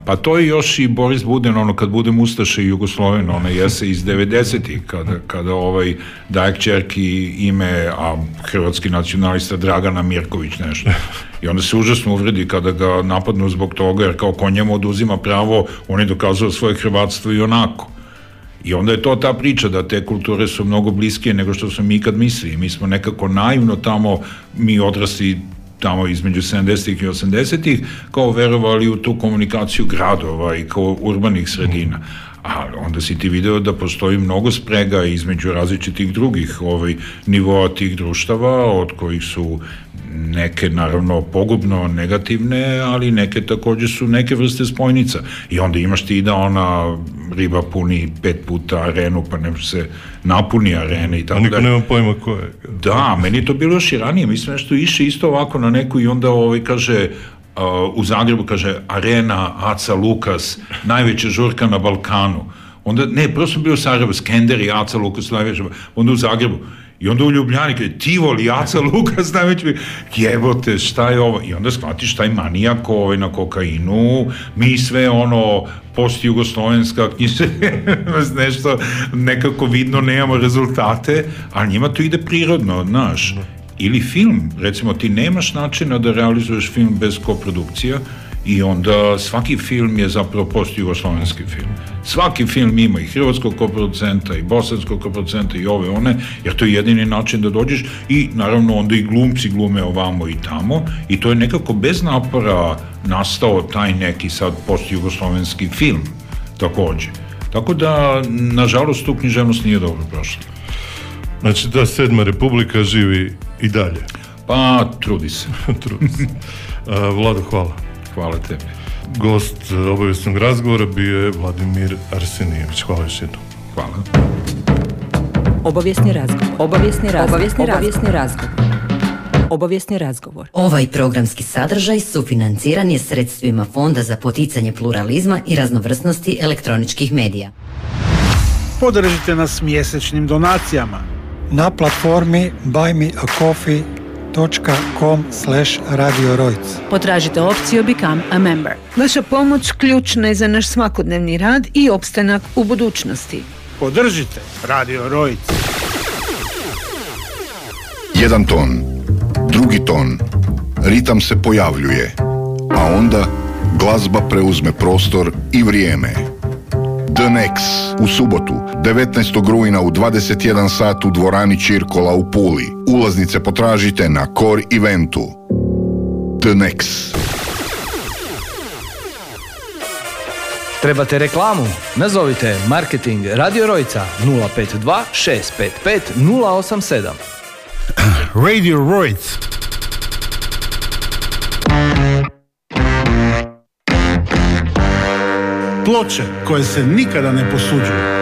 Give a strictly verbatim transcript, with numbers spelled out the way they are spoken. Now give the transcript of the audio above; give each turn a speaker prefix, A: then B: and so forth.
A: Pa to je još i Boris Buden, ono kad budem Ustaša i Jugosloven, ono jese iz devedesetih, kada, kada ovaj daje kćerki ime, a hrvatski nacionalista Dragana Mirković nešto. I onda se užasno uvredi kada ga napadnu zbog toga, jer kao ko njemu oduzima pravo, on je dokazao svoje hrvatstvo i onako. I onda je to ta priča da te kulture su mnogo bliskije nego što smo mi ikad mislili. Mi smo nekako naivno tamo, mi odrasli tamo između sedamdesetih i osamdesetih, kao verovali u tu komunikaciju gradova i kao urbanih sredina. A onda si ti video da postoji mnogo sprega između različitih drugih ovaj, nivoa tih društava, od kojih su neke naravno pogubno negativne, ali neke takođe su neke vrste spojnica. I onda imaš ti da ona riba puni pet puta arenu, pa ne se napuni arene i tako da.
B: A niko nema pojma ko je.
A: Da, meni je to bilo još i ranije, mislim nešto iše isto ovako na neku i onda ovaj kaže, uh, u Zagrebu kaže arena Aca Lukas, najveća žurka na Balkanu. Onda, ne, prosto bio u Sarajevo, Skenderi, Aca Lukas, najveća, onda u Zagrebu. I onda u Ljubljani, kada je Tivoli, Aca Lukas, najveći, jebote, šta je ovo? I onda shvatiš taj manijak ovaj, na kokainu, mi sve ono, post-jugoslovenska knjiže, nešto, nekako vidno nemamo rezultate, ali njima to ide prirodno, znaš. Ili film, recimo, ti nemaš načina da realizuješ film bez koprodukcija, i onda svaki film je zapravo post-jugoslovenski film. Svaki film ima i hrvatskog koproducenta, i bosanskog koproducenta, i ove one, jer to je jedini način da dođeš i naravno onda i glumci glume ovamo i tamo i to je nekako bez napora nastao taj neki sad post-jugoslovenski film takođe. Tako da, nažalost, tu književnost nije dobro prošla.
B: Znači da Sedma Republika živi i dalje?
A: Pa, trudi se.
B: Trudi se. A, Vlado, hvala.
A: Hvala tebi.
B: Gost obavijesnog razgovora bio je Vladimir Arsenijević. Hvala još jednom.
A: Hvala.
C: Obavijesni razgovor. Obavijesni razgovor. Obavijesni razgovor. Obavijesni razgovor.
D: Ovaj programski sadržaj sufinanciran je sredstvima Fonda za poticanje pluralizma i raznovrsnosti elektroničkih medija.
E: Podržite nas mjesečnim donacijama
F: na platformi buy me a coffee dot com slash radio rojc.
C: Potražite opciju Become a Member.
G: Vaša pomoć ključna je za naš svakodnevni rad i opstanak u budućnosti.
E: Podržite Radio Rojc.
H: Jedan ton, drugi ton, ritam se pojavljuje, a onda glazba preuzme prostor i vrijeme. The Nex u subotu, devetnaestog rujna u dvadeset jedan sat u dvorani Čirkola u Puli. Ulaznice potražite na Core Eventu. The Nex.
I: Trebate reklamu? Nazovite marketing Radio Rojca nula pet dva šest pet pet nula osam sedam.
E: Radio Rojc. Ploče koje se nikada ne posuđuju.